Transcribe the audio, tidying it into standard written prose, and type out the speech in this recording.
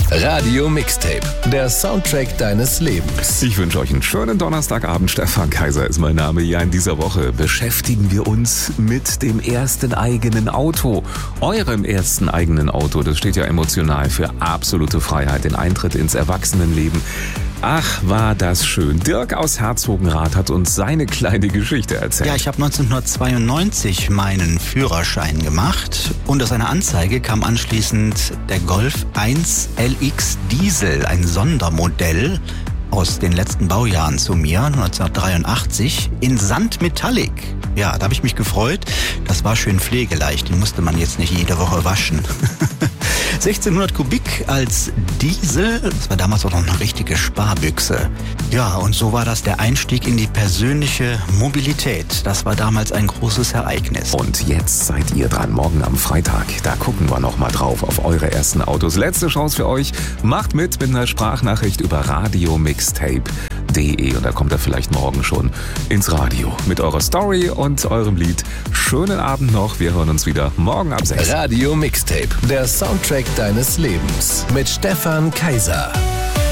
Radio Mixtape, der Soundtrack deines Lebens. Ich wünsche euch einen schönen Donnerstagabend. Stefan Kaiser ist mein Name. Ja, in dieser Woche beschäftigen wir uns mit dem ersten eigenen Auto. Eurem ersten eigenen Auto. Das steht ja emotional für absolute Freiheit, den Eintritt ins Erwachsenenleben. Ach, war das schön. Dirk aus Herzogenrath hat uns seine kleine Geschichte erzählt. Ja, ich habe 1992 meinen Führerschein gemacht und aus einer Anzeige kam anschließend der Golf 1 LX Diesel, ein Sondermodell aus den letzten Baujahren zu mir, 1983, in Sandmetallic. Ja, da habe ich mich gefreut. Das war schön pflegeleicht, den musste man jetzt nicht jede Woche waschen. 1600 Kubik als Diesel, das war damals auch noch eine richtige Sparbüchse. Ja, und so war das der Einstieg in die persönliche Mobilität. Das war damals ein großes Ereignis. Und jetzt seid ihr dran, morgen am Freitag. Da gucken wir nochmal drauf auf eure ersten Autos. Letzte Chance für euch. Macht mit einer Sprachnachricht über radiomixtape.de und da kommt er vielleicht morgen schon ins Radio mit eurer Story und eurem Lied. Schönen Abend noch. Wir hören uns wieder morgen ab 6. Radio Mixtape, der Soundtrack deines Lebens mit Stefan Kaiser.